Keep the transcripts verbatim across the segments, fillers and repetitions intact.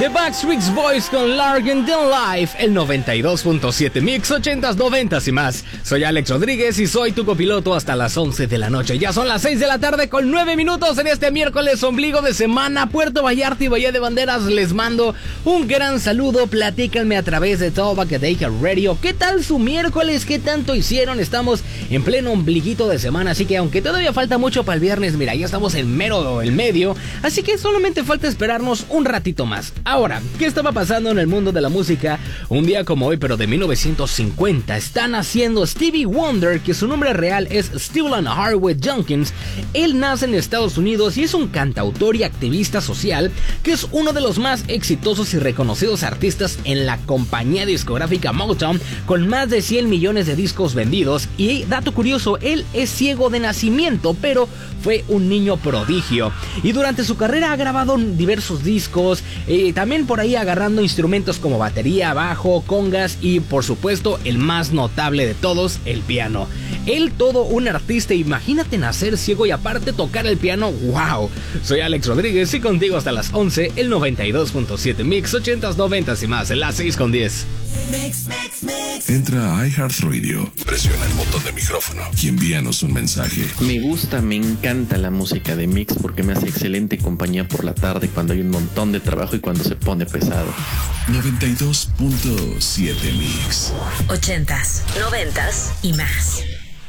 The Backstreet Boys con Larkin Than Life, el noventa y dos punto siete Mix, ochentas, noventas y más. Soy Alex Rodríguez y soy tu copiloto hasta las once de la noche. Ya son las seis de la tarde con nueve minutos en este miércoles ombligo de semana. Puerto Vallarta y Bahía de Banderas les mando un gran saludo. Platícanme a través de todo Bacadeja Radio. ¿Qué tal su miércoles? ¿Qué tanto hicieron? Estamos en pleno ombliguito de semana, así que aunque todavía falta mucho para el viernes, mira, ya estamos en mero el medio, así que solamente falta esperarnos un ratito más. Ahora, ¿qué estaba pasando en el mundo de la música? Un día como hoy, pero de mil novecientos cincuenta, está naciendo Stevie Wonder, que su nombre real es Stewart Harwood Jenkins. Él nace en Estados Unidos y es un cantautor y activista social, que es uno de los más exitosos y reconocidos artistas en la compañía discográfica Motown, con más de cien millones de discos vendidos. Y dato curioso, él es ciego de nacimiento, pero fue un niño prodigio. Y durante su carrera ha grabado diversos discos, eh, también por ahí agarrando instrumentos como batería, bajo, congas y por supuesto el más notable de todos, el piano. Él todo un artista, imagínate nacer ciego y aparte tocar el piano, wow. Soy Alex Rodríguez y contigo hasta las once, el noventa y dos punto siete Mix, ochentas, noventas y más, en las seis con diez. Mix, mix, mix. Entra a iHeartRadio, presiona el botón de micrófono y envíanos un mensaje. Me gusta, me encanta la música de Mix porque me hace excelente compañía por la tarde cuando hay un montón de trabajo y cuando se pone pesado. noventa y dos punto siete Mix. Ochentas, noventas y más.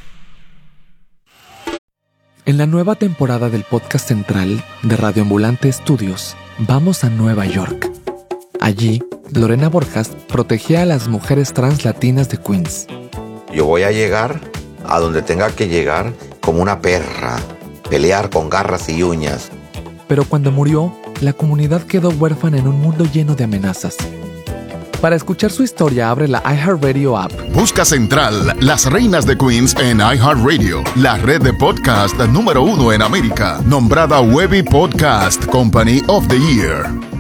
En la nueva temporada del podcast central de Radio Ambulante Studios, vamos a Nueva York. Allí, Lorena Borjas protegía a las mujeres trans latinas de Queens. Yo voy a llegar a donde tenga que llegar como una perra, pelear con garras y uñas. Pero cuando murió, la comunidad quedó huérfana en un mundo lleno de amenazas. Para escuchar su historia, abre la iHeartRadio app. Busca Central, Las Reinas de Queens en iHeartRadio, la red de podcast número uno en América, nombrada Webby Podcast Company of the Year.